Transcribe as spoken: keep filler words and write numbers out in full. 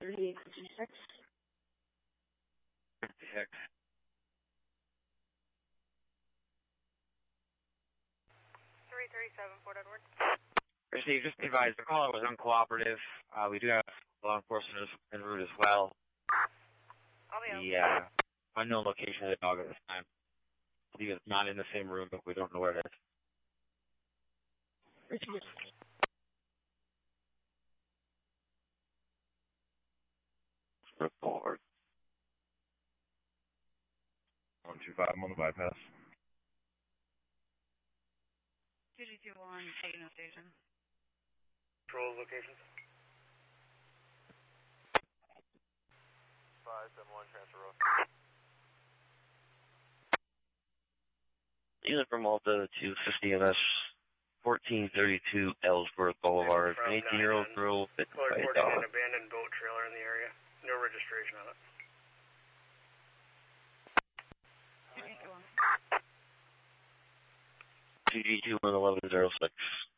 thirty-eight fifty-six. fifty-six. three three seven, Fort Edward. Receive, just advised, the caller was uncooperative. Uh, we do have law enforcement en route as well. I'll be The uh, unknown location of the dog at this time. I believe it's not in the same room, but we don't know where it is. Receive. Report. one two five, I'm on the bypass. two two two one, taking a station. Control locations. five seven one, transfer road. Unit from Malta two fifty M S fourteen thirty-two Ellsworth Boulevard. An eighteen-year-old girl bitten by a Reporting dog. an abandoned boat trailer in the area. No registration on it. T G two one eleven zero six.